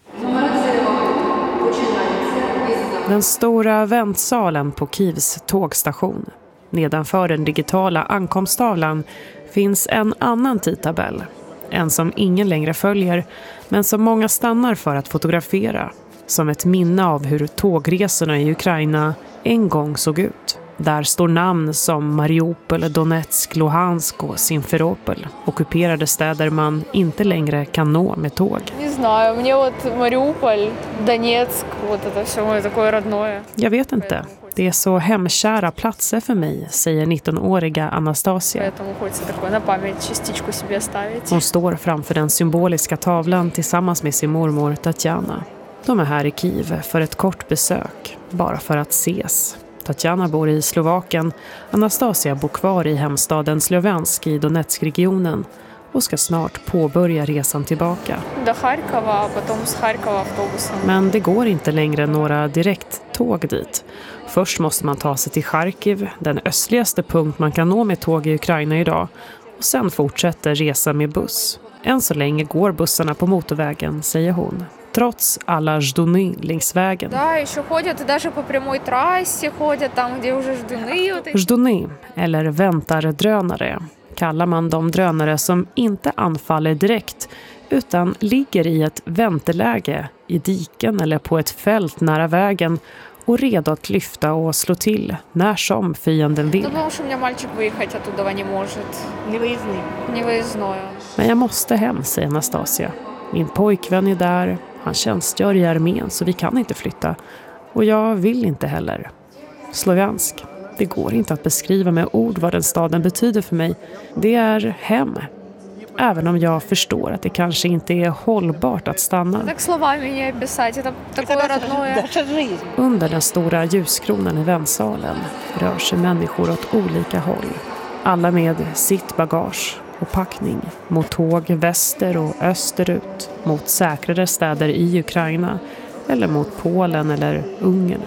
Den stora väntsalen på Kievs tågstation. Nedanför den digitala ankomstavlan finns en annan tidtabell. En som ingen längre följer, men som många stannar för att fotografera. Som ett minne av hur tågresorna i Ukraina en gång såg ut. Där står namn som Mariupol, Donetsk, Luhansk och Simferopol. Ockuperade städer man inte längre kan nå med tåg. Не знаю, мне вот Мариуполь, Донецк, вот это всё такое родное. Jag vet inte. Det är så hemkära platser för mig, säger nittonåriga Anastasia. Поэтому хочется такое на память частичку себе оставить. Hon står framför den symboliska tavlan tillsammans med sin mormor Tatjana. De är här i Kiev för ett kort besök, bara för att ses. Tatjana bor i Slovakien, Anastasia bor kvar i hemstaden Slovensk i Donetsk-regionen och ska snart påbörja resan tillbaka. До Харькова, а потом с Харькова автобусом. Men det går inte längre några direkt tåg dit. Först måste man ta sig till Charkiv, den östligaste punkt man kan nå med tåg i Ukraina idag, och sen fortsätter resan med buss. Än så länge går bussarna på motorvägen, säger hon. Trots alla ждуны längs vägen. Да, еще ходят даже по прямой трассе ходят там, где уже ждуны. Ждуны, eller väntardrönare, kallar man de drönare som inte anfaller direkt utan ligger i ett vänteläge i diken eller på ett fält nära vägen och redo att lyfta och slå till när som fienden vill. Men jag måste hem, säger Anastasia. Min pojkvän är där, han tjänstgör i armén så vi kan inte flytta. Och jag vill inte heller. Slovensk. Det går inte att beskriva med ord vad den staden betyder för mig. Det är hem. Även om jag förstår att det kanske inte är hållbart att stanna. Under den stora ljuskronan i väntsalen rör sig människor åt olika håll. Alla med sitt bagage och packning mot tåg väster och österut, mot säkrare städer i Ukraina eller mot Polen eller Ungern.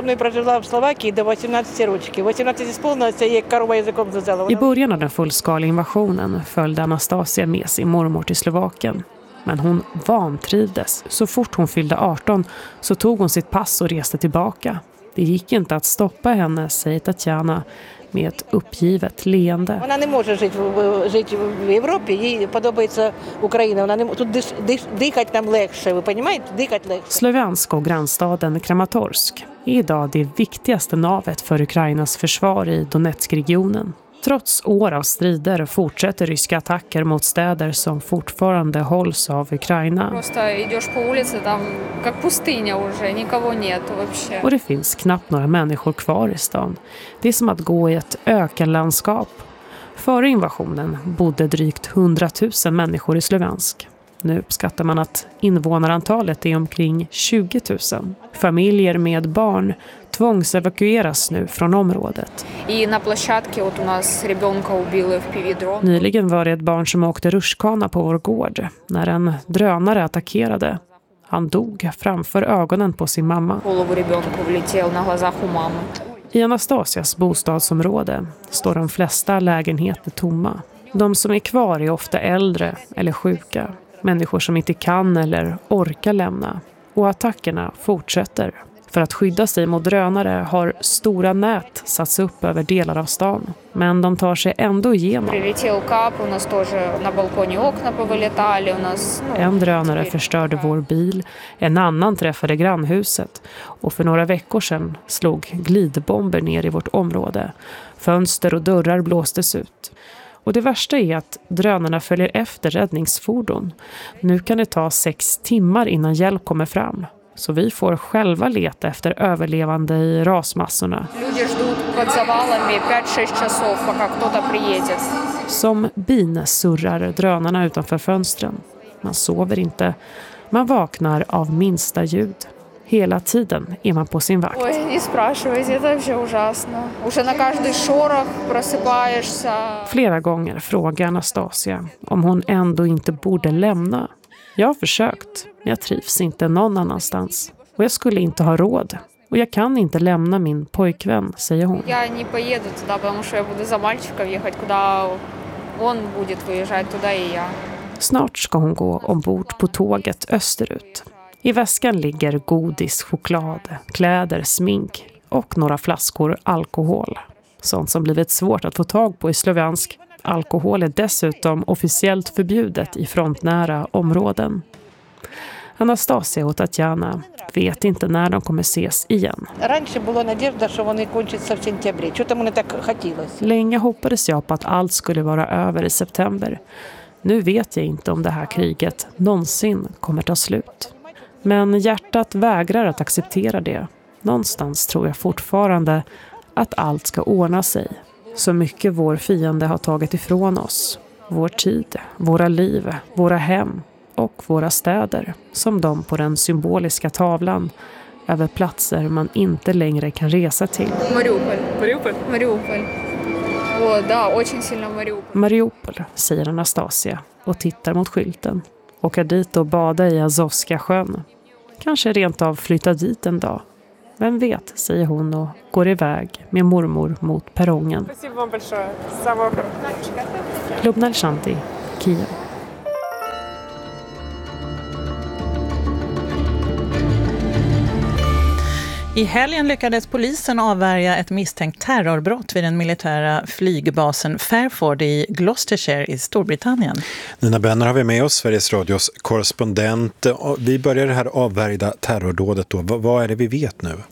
I början av den fullskaliga invasionen följde Anastasia med sin mormor till Slovakien. Men hon vantrivdes. Så fort hon fyllde arton så tog hon sitt pass och reste tillbaka. Det gick inte att stoppa henne, säger Tatjana med ett uppgivet leende. Hon не може жити жити в Європі, їй подобається Україна. Вона не тут дихати нам легше, ви розумієте? Дихати легше. Slovensk och grannstaden Kramatorsk är idag det viktigaste navet för Ukrainas försvar i Donetsk-regionen. Trots år av strider fortsätter ryska attacker mot städer som fortfarande hålls av Ukraina. Och det finns knappt några människor kvar i stan. Det är som att gå i ett ökenlandskap. Före invasionen bodde drygt hundratusen människor i Slovensk. Nu uppskattar man att invånarantalet är omkring tjugo tusen. Familjer med barn tvångsevakueras nu från området. Nyligen var det ett barn som åkte rutschkana på vår gård när en drönare attackerade. Han dog framför ögonen på sin mamma. I Anastasias bostadsområde står de flesta lägenheter tomma. De som är kvar är ofta äldre eller sjuka. Människor som inte kan eller orkar lämna. Och attackerna fortsätter. För att skydda sig mot drönare har stora nät satts upp över delar av stan. Men de tar sig ändå igenom. En drönare förstörde vår bil. En annan träffade grannhuset. Och för några veckor sedan slog glidbomber ner i vårt område. Fönster och dörrar blåstes ut. Och det värsta är att drönarna följer efter räddningsfordon. Nu kan det ta sex timmar innan hjälp kommer fram. Så vi får själva leta efter överlevande i rasmassorna. Som bin surrar drönarna utanför fönstren. Man sover inte. Man vaknar av minsta ljud. Hela tiden är man på sin vakt. Ой, не спрашивайте, это вообще ужасно. Уже на каждый шорох просыпаешься. Flera gånger frågar Anastasia om hon ändå inte borde lämna. Jag har försökt, men jag trivs inte någon annanstans. Och jag skulle inte ha råd. Och jag kan inte lämna min pojkvän, säger hon. Я не поеду туда, потому что я буду за мальчиком ехать, куда он будет выезжать, туда и я. Snart ska hon gå ombord på tåget österut. I väskan ligger godis, choklad, kläder, smink och några flaskor alkohol. Sånt som blivit svårt att få tag på i Sloviansk. Alkohol är dessutom officiellt förbjudet i frontnära områden. Anastasia och Tatjana vet inte när de kommer ses igen. Länge hoppades jag på att allt skulle vara över i september. Nu vet jag inte om det här kriget någonsin kommer ta slut. Men hjärtat vägrar att acceptera det. Någonstans tror jag fortfarande att allt ska ordna sig. Så mycket vår fiende har tagit ifrån oss. Vår tid, våra liv, våra hem och våra städer. Som de på den symboliska tavlan över platser man inte längre kan resa till. Mariupol. Mariupol. Mariupol. О, да, очень сильно Mariupol. Mariupol, säger Anastasia och tittar mot skylten. Åka dit och bada i Azovska sjön. Kanske rent av flytta dit en dag. Vem vet, säger hon och går iväg med mormor mot perrongen. Lubna Alshanti, Kiev. I helgen lyckades polisen avvärja ett misstänkt terrorbrott vid den militära flygbasen Fairford i Gloucestershire i Storbritannien. Nina Benner har vi med oss, Sveriges Radios korrespondent. Vi börjar det här avvärjda terrordådet då. Vad är det vi vet nu?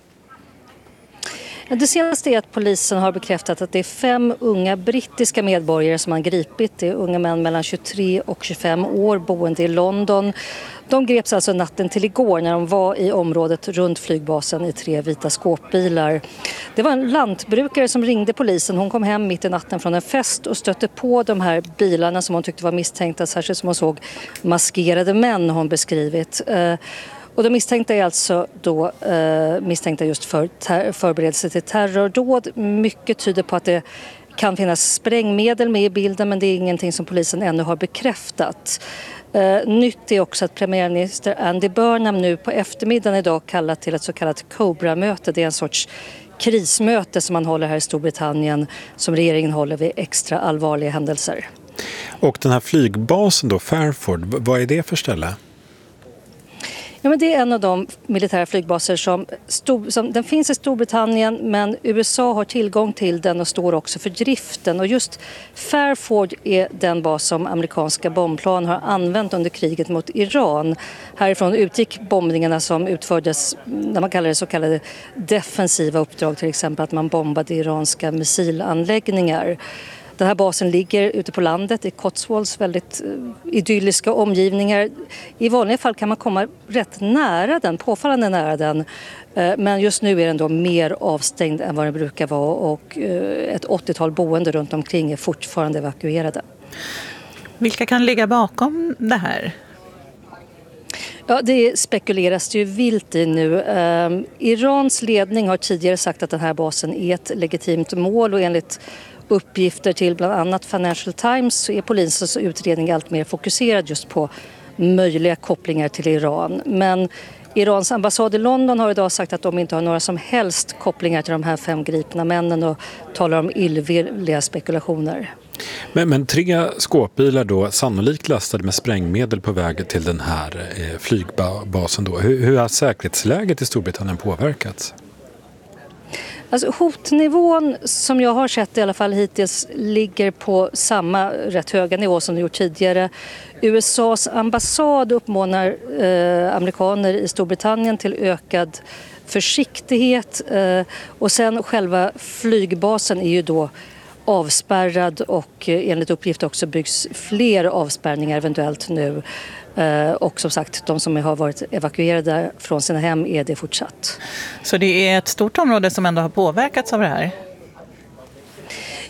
Det senaste är att polisen har bekräftat att det är fem unga brittiska medborgare som har gripit. Det är unga män mellan tjugotre och tjugofem år boende i London. De greps alltså natten till igår när de var i området runt flygbasen i tre vita skåpbilar. Det var en lantbrukare som ringde polisen. Hon kom hem mitt i natten från en fest och stötte på de här bilarna som hon tyckte var misstänkta, särskilt som hon såg maskerade män, hon beskrivit. Och de misstänkta är alltså då eh, misstänkta just för ter- förberedelse till terrordåd. Mycket tyder på att det kan finnas sprängmedel med i bilden, men det är ingenting som polisen ännu har bekräftat. Eh, nytt är också att premiärminister Andy Burnham nu på eftermiddagen idag kallat till ett så kallat Cobra-möte. Det är en sorts krismöte som man håller här i Storbritannien, som regeringen håller vid extra allvarliga händelser. Och den här flygbasen då, Fairford, vad är det för ställe? Ja, men det är en av de militära flygbaser som, stod, som den finns i Storbritannien, men U S A har tillgång till den och står också för driften. Och just Fairford är den bas som amerikanska bombplan har använt under kriget mot Iran. Härifrån utgick bombningarna som utfördes när man kallar det så kallade defensiva uppdrag, till exempel att man bombade iranska missilanläggningar. Den här basen ligger ute på landet i Cotswolds, väldigt idylliska omgivningar. I vanliga fall kan man komma rätt nära den, påfallande nära den. Men just nu är den då mer avstängd än vad den brukar vara och ett åttiotal boende runt omkring är fortfarande evakuerade. Vilka kan ligga bakom det här? Ja, det spekuleras ju vilt i nu. Um, Irans ledning har tidigare sagt att den här basen är ett legitimt mål och enligt uppgifter till bland annat Financial Times så är polisens utredning allt mer fokuserad just på möjliga kopplingar till Iran. Men Irans ambassad i London har idag sagt att de inte har några som helst kopplingar till de här fem gripna männen och talar om illvilliga spekulationer. Men, men tre skåpbilar då, sannolikt lastade med sprängmedel på väg till den här eh, flygbasen då. Hur, hur har säkerhetsläget i Storbritannien påverkats? Alltså hotnivån som jag har sett i alla fall hittills ligger på samma rätt höga nivå som det gjort tidigare. U S A:s ambassad uppmanar eh, amerikaner i Storbritannien till ökad försiktighet eh, och sen själva flygbasen är ju då avspärrad och eh, enligt uppgift också byggs fler avspärrningar eventuellt nu. Eh, och som sagt, de som har varit evakuerade från sina hem är det fortsatt. Så det är ett stort område som ändå har påverkats av det här?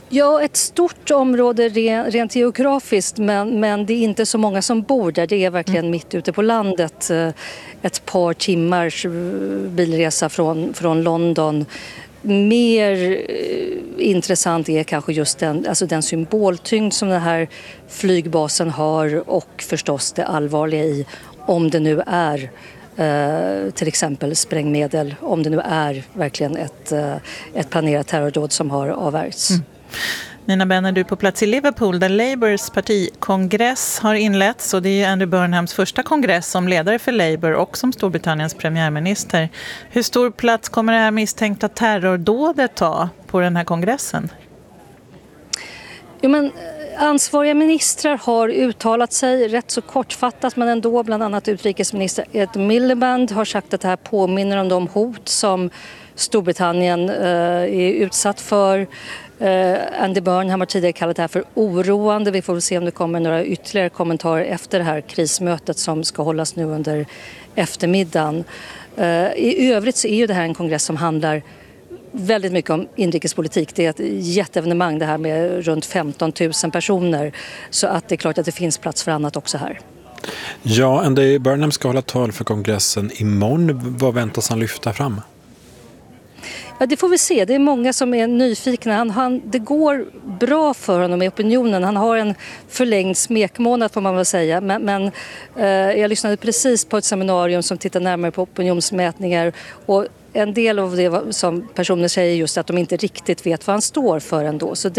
Ja, ett stort område rent geografiskt, men, men det är inte så många som bor där. Det är verkligen mm. mitt ute på landet. Ett par timmars bilresa från, från London. Mer intressant är kanske just den, alltså den symboltyngd som den här flygbasen har och förstås det allvarliga i om det nu är eh, till exempel sprängmedel, om det nu är verkligen ett, eh, ett planerat terrordåd som har avvärjts. Mm. Nina Benner, du är på plats i Liverpool där Labours partikongress har inletts och det är Andy Burnhams första kongress som ledare för Labour och som Storbritanniens premiärminister. Hur stor plats kommer det här misstänkta terrordådet ta på den här kongressen? Jo, men ansvariga ministrar har uttalat sig rätt så kortfattat, men ändå, bland annat utrikesminister Ed Miliband har sagt att det här påminner om de hot som Storbritannien eh, är utsatt för. Uh, Andy Burnham har tidigare kallat det här för oroande. Vi får väl se om det kommer några ytterligare kommentarer efter det här krismötet som ska hållas nu under eftermiddagen. Uh, I övrigt så är ju det här en kongress som handlar väldigt mycket om inrikespolitik. Det är ett jätteevenemang det här med runt femton tusen personer. Så att det är klart att det finns plats för annat också här. Ja, Andy Burnham ska hålla tal för kongressen imorgon. Vad väntas han lyfta fram? Ja, det får vi se. Det är många som är nyfikna. Han, han, det går bra för honom i opinionen. Han har en förlängd smekmånad får man väl säga. Men, men eh, jag lyssnade precis på ett seminarium som tittar närmare på opinionsmätningar. Och en del av det som personer säger just att de inte riktigt vet vad han står för ändå. Så det